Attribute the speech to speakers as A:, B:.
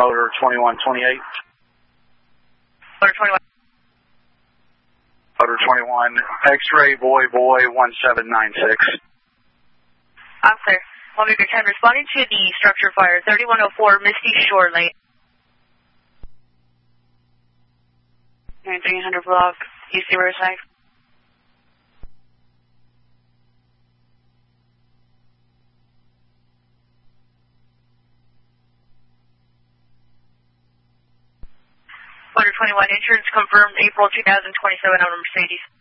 A: Motor 2128.
B: Motor 21.
A: Motor 21, X-ray boy 1796.
B: I'm clear. Omega 10 responding to the structure fire 3104 Misty Shore Lane. 9300 block, East Riverside. Motor 21, insurance confirmed April 2027 on a Mercedes.